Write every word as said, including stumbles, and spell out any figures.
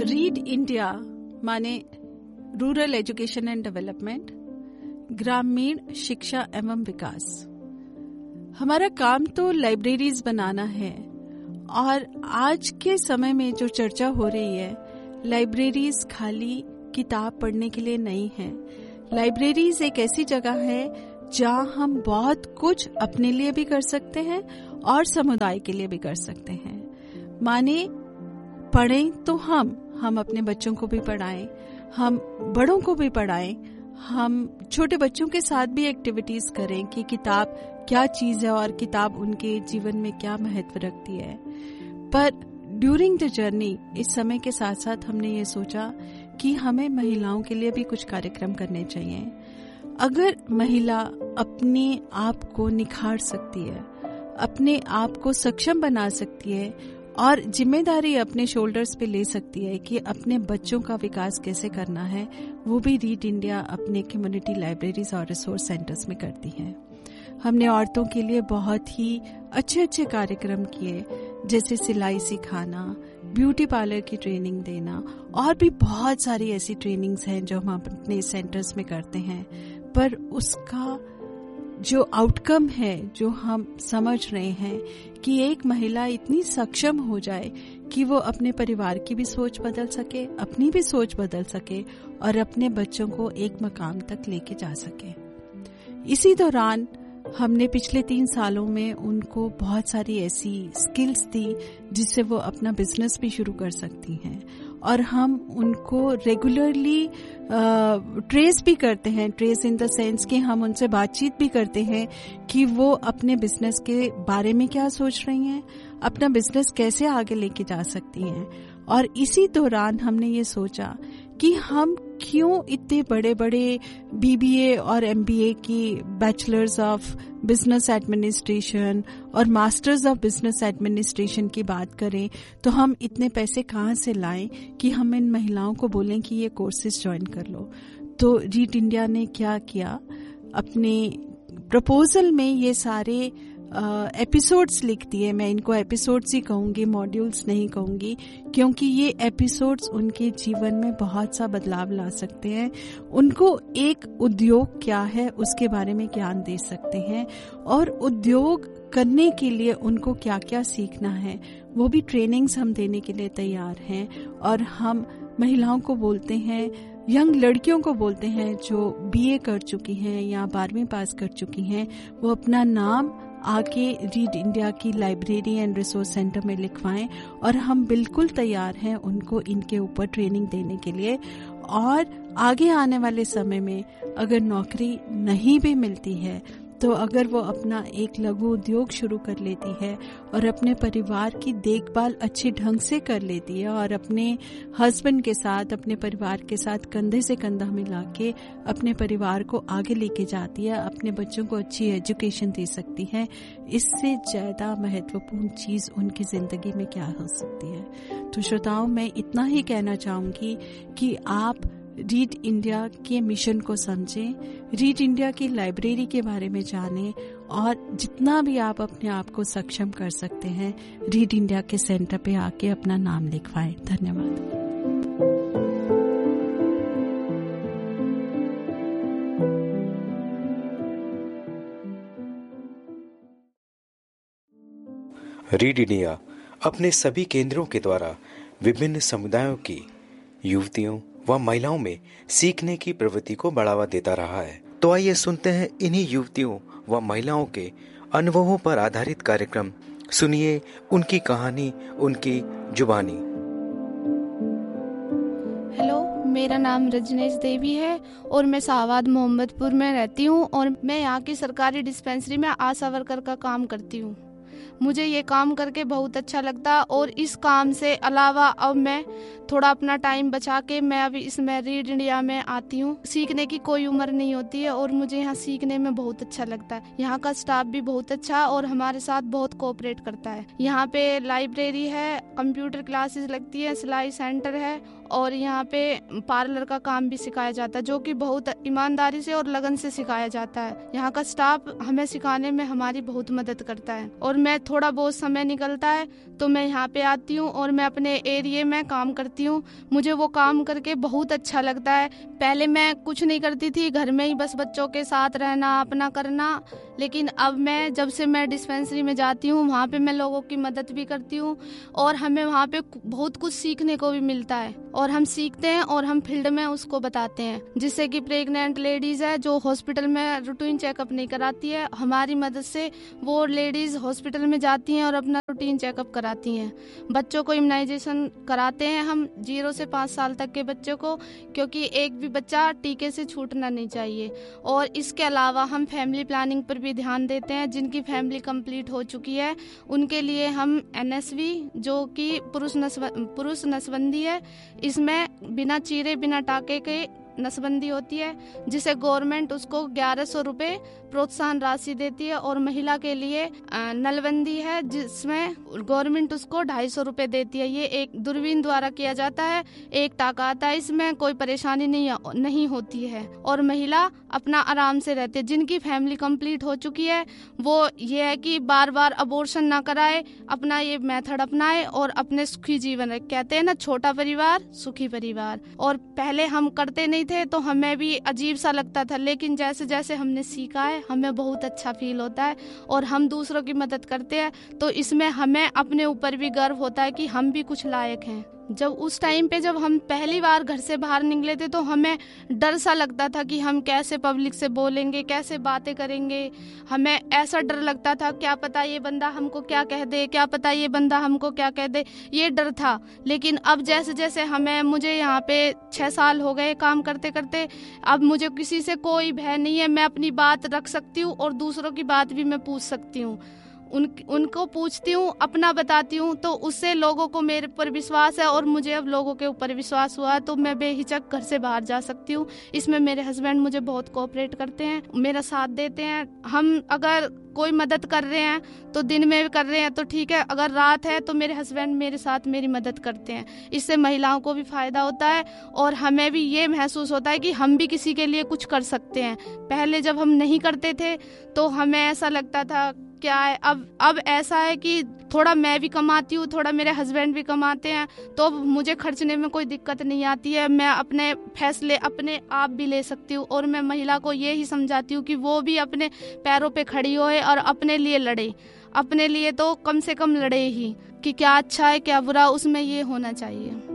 Read India माने rural education and development, ग्रामीण शिक्षा एवं विकास। हमारा काम तो लाइब्रेरीज बनाना है और आज के समय में जो चर्चा हो रही है, लाइब्रेरीज खाली किताब पढ़ने के लिए नहीं है। लाइब्रेरीज एक ऐसी जगह है जहां हम बहुत कुछ अपने लिए भी कर सकते हैं और समुदाय के लिए भी कर सकते हैं। माने पढ़ें तो हम हम अपने बच्चों को भी पढ़ाएं, हम बड़ों को भी पढ़ाएं, हम छोटे बच्चों के साथ भी एक्टिविटीज करें कि किताब क्या चीज है और किताब उनके जीवन में क्या महत्व रखती है। पर ड्यूरिंग द जर्नी, इस समय के साथ साथ हमने ये सोचा कि हमें महिलाओं के लिए भी कुछ कार्यक्रम करने चाहिए। अगर महिला अपने आप को निखार सकती है, अपने आप को सक्षम बना सकती है और जिम्मेदारी अपने शोल्डर्स पे ले सकती है कि अपने बच्चों का विकास कैसे करना है, वो भी रीड इंडिया अपने कम्युनिटी लाइब्रेरीज और रिसोर्स सेंटर्स में करती है। हमने औरतों के लिए बहुत ही अच्छे अच्छे कार्यक्रम किए, जैसे सिलाई सिखाना, ब्यूटी पार्लर की ट्रेनिंग देना और भी बहुत सारी ऐसी ट्रेनिंग्स हैं जो हम अपने सेंटर्स में करते हैं। पर उसका जो आउटकम है, जो हम समझ रहे हैं कि एक महिला इतनी सक्षम हो जाए कि वो अपने परिवार की भी सोच बदल सके, अपनी भी सोच बदल सके और अपने बच्चों को एक मकाम तक लेके जा सके। इसी दौरान हमने पिछले तीन सालों में उनको बहुत सारी ऐसी स्किल्स दी जिससे वो अपना बिजनेस भी शुरू कर सकती हैं और हम उनको रेगुलरली ट्रेस भी करते हैं। ट्रेस इन द सेंस कि हम उनसे बातचीत भी करते हैं कि वो अपने बिजनेस के बारे में क्या सोच रही हैं, अपना बिजनेस कैसे आगे लेके जा सकती हैं। और इसी दौरान हमने ये सोचा कि हम क्यों इतने बड़े बड़े बीबीए और एमबीए की बैचलर्स ऑफ बिजनेस एडमिनिस्ट्रेशन और मास्टर्स ऑफ बिजनेस एडमिनिस्ट्रेशन की बात करें, तो हम इतने पैसे कहाँ से लाएं कि हम इन महिलाओं को बोलें कि ये कोर्सेज ज्वाइन कर लो। तो रीड इंडिया ने क्या किया, अपने प्रपोजल में ये सारे एपिसोड्स लिख दिए। मैं इनको एपिसोड्स ही कहूंगी, मॉड्यूल्स नहीं कहूंगी, क्योंकि ये एपिसोड्स उनके जीवन में बहुत सा बदलाव ला सकते हैं। उनको एक उद्योग क्या है उसके बारे में ज्ञान दे सकते हैं और उद्योग करने के लिए उनको क्या क्या सीखना है वो भी ट्रेनिंग्स हम देने के लिए तैयार हैं। और हम महिलाओं को बोलते हैं, यंग लड़कियों को बोलते हैं जो बीए कर चुकी हैं या बारहवीं पास कर चुकी हैं, वो अपना नाम आके रीड इंडिया की लाइब्रेरी एंड रिसोर्स सेंटर में लिखवाएं और हम बिल्कुल तैयार हैं उनको इनके ऊपर ट्रेनिंग देने के लिए। और आगे आने वाले समय में अगर नौकरी नहीं भी मिलती है तो अगर वो अपना एक लघु उद्योग शुरू कर लेती है और अपने परिवार की देखभाल अच्छे ढंग से कर लेती है और अपने हस्बैंड के साथ, अपने परिवार के साथ कंधे से कंधा मिला के अपने परिवार को आगे लेके जाती है, अपने बच्चों को अच्छी एजुकेशन दे सकती है, इससे ज्यादा महत्वपूर्ण चीज उनकी जिंदगी में क्या हो सकती है। तो श्रोताओं, मैं इतना ही कहना चाहूंगी कि आप रीड इंडिया के मिशन को समझें, रीड इंडिया की लाइब्रेरी के बारे में जानें और जितना भी आप अपने आप को सक्षम कर सकते हैं, रीड इंडिया के सेंटर पे आके अपना नाम लिखवाएं। धन्यवाद। रीड इंडिया अपने सभी केंद्रों के द्वारा विभिन्न समुदायों की युवतियों व महिलाओं में सीखने की प्रवृत्ति को बढ़ावा देता रहा है। तो आइए सुनते हैं इन्हीं युवतियों व महिलाओं के अनुभवों पर आधारित कार्यक्रम। सुनिए उनकी कहानी, उनकी जुबानी। हेलो, मेरा नाम रजनीश देवी है और मैं शाहबाद मोहम्मदपुर में रहती हूँ और मैं यहाँ की सरकारी डिस्पेंसरी में आशा वर्कर का काम करती हूँ। मुझे ये काम करके बहुत अच्छा लगता है और इस काम से अलावा अब मैं थोड़ा अपना टाइम बचा के मैं अभी इसमें रीड इंडिया में आती हूँ। सीखने की कोई उम्र नहीं होती है और मुझे यहाँ सीखने में बहुत अच्छा लगता है। यहाँ का स्टाफ भी बहुत अच्छा और हमारे साथ बहुत कोऑपरेट करता है। यहाँ पे लाइब्रेरी है, कंप्यूटर क्लासेस लगती है, सिलाई सेंटर है और यहाँ पे पार्लर का काम भी सिखाया जाता है, जो कि बहुत ईमानदारी से और लगन से सिखाया जाता है। यहाँ का स्टाफ हमें सिखाने में हमारी बहुत मदद करता है और मैं मैं थोड़ा बहुत समय निकलता है तो मैं यहाँ पे आती हूँ और मैं अपने एरिया में काम करती हूँ। मुझे वो काम करके बहुत अच्छा लगता है। पहले मैं कुछ नहीं करती थी, घर में ही बस बच्चों के साथ रहना, अपना करना, लेकिन अब मैं जब से मैं डिस्पेंसरी में जाती हूँ वहाँ पे मैं लोगों की मदद भी करती हूँ और हमें वहाँ पे बहुत कुछ सीखने को भी मिलता है और हम सीखते हैं और हम फील्ड में उसको बताते हैं। जिससे कि प्रेग्नेंट लेडीज़ है जो हॉस्पिटल में रूटीन चेकअप नहीं कराती है, हमारी मदद से वो लेडीज़ हॉस्पिटल में जाती हैं और अपना रूटीन चेकअप कराती हैं। बच्चों को इम्यूनाइजेशन कराते हैं हम जीरो से पाँच साल तक के बच्चों को, क्योंकि एक भी बच्चा टीके से छूटना नहीं चाहिए। और इसके अलावा हम फैमिली प्लानिंग पर भी ध्यान देते हैं। जिनकी फैमिली कंप्लीट हो चुकी है उनके लिए हम एन एस वी जो कि पुरुष नस्ब पुरुष नसबंदी है, इसमें बिना चीरे बिना टाके के नसबंदी होती है, जिसे गवर्नमेंट उसको ग्यारह सौ रुपये प्रोत्साहन राशि देती है। और महिला के लिए नलबंदी है जिसमें गवर्नमेंट उसको ढाई सौ रुपये देती है। ये एक दूरबीन द्वारा किया जाता है, एक टाका आता है, इसमें कोई परेशानी नहीं नहीं होती है और महिला अपना आराम से रहती है। जिनकी फैमिली कंप्लीट हो चुकी है वो ये है कि बार बार अबॉर्शन ना कराए, अपना ये मेथड अपनाए और अपने सुखी जीवन। कहते हैं ना, छोटा परिवार सुखी परिवार। और पहले हम करते नहीं थे तो हमें भी अजीब सा लगता था, लेकिन जैसे जैसे हमने सीखा है हमें बहुत अच्छा फील होता है और हम दूसरों की मदद करते हैं तो इसमें हमें अपने ऊपर भी गर्व होता है कि हम भी कुछ लायक हैं। जब उस टाइम पे जब हम पहली बार घर से बाहर निकले थे तो हमें डर सा लगता था कि हम कैसे पब्लिक से बोलेंगे, कैसे बातें करेंगे। हमें ऐसा डर लगता था क्या पता ये बंदा हमको क्या कह दे, क्या पता ये बंदा हमको क्या कह दे, ये डर था। लेकिन अब जैसे जैसे हमें मुझे यहाँ पे छः साल हो गए काम करते करते, अब मुझे किसी से कोई भय नहीं है। मैं अपनी बात रख सकती हूँ और दूसरों की बात भी मैं पूछ सकती हूँ। उन उनको पूछती हूँ, अपना बताती हूँ, तो उससे लोगों को मेरे ऊपर विश्वास है और मुझे अब लोगों के ऊपर विश्वास हुआ है तो मैं बेहिचक घर से बाहर जा सकती हूँ। इसमें मेरे हस्बैंड मुझे बहुत कोऑपरेट करते हैं, मेरा साथ देते हैं। हम अगर कोई मदद कर रहे हैं तो दिन में भी कर रहे हैं तो ठीक है, अगर रात है तो मेरे हस्बैंड मेरे साथ मेरी मदद करते हैं। इससे महिलाओं को भी फायदा होता है और हमें भी ये महसूस होता है कि हम भी किसी के लिए कुछ कर सकते हैं। पहले जब हम नहीं करते थे तो हमें ऐसा लगता था क्या है, अब अब ऐसा है कि थोड़ा मैं भी कमाती हूँ, थोड़ा मेरे हस्बैंड भी कमाते हैं, तो मुझे खर्चने में कोई दिक्कत नहीं आती है। मैं अपने फैसले अपने आप भी ले सकती हूँ और मैं महिला को ये ही समझाती हूँ कि वो भी अपने पैरों पे खड़ी होए और अपने लिए लड़े। अपने लिए तो कम से कम लड़े ही, कि क्या अच्छा है क्या बुरा, उसमें ये होना चाहिए।